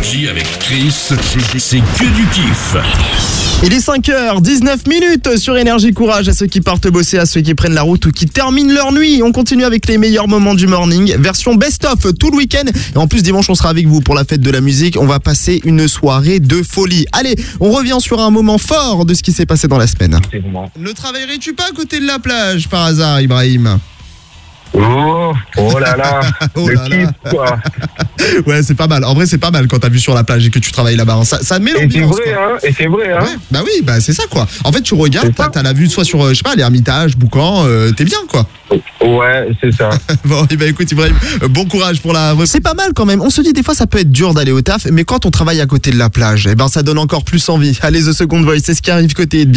Énergie avec Chris, c'est que du kiff. Il est 5h19 sur Énergie. Courage à ceux qui partent bosser, à ceux qui prennent la route ou qui terminent leur nuit. On continue avec les meilleurs moments du morning, version best-of tout le week-end. Et en plus, dimanche, on sera avec vous pour la fête de la musique. On va passer une soirée de folie. Allez, on revient sur un moment fort de ce qui s'est passé dans la semaine. Ne travaillerais-tu pas à côté de la plage par hasard, Ibrahim ? Oh là là, Oh le là là. kiff quoi. Ouais, c'est pas mal. En vrai, c'est pas mal quand t'as vu sur la plage et que tu travailles là-bas. Ça met Et c'est l'ambiance, vrai, quoi. hein. Et c'est vrai, hein. Ouais, bah oui, bah c'est ça quoi. En fait, tu regardes, C'est ça. t'as la vue soit sur, je sais pas, l'Ermitage, Boucan, t'es bien quoi. Ouais, c'est ça. Bon, et bah écoute Ibrahim, bon courage pour la... C'est pas mal quand même. On se dit des fois ça peut être dur d'aller au taf, mais quand on travaille à côté de la plage, eh ben ça donne encore plus envie. Allez, The Second Voice, c'est ce qui arrive côté